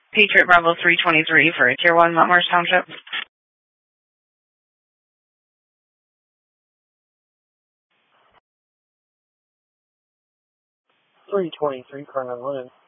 Patriot Bravo 323 for Tier 1, Mount Morris Township. 323, Carmen Lynn.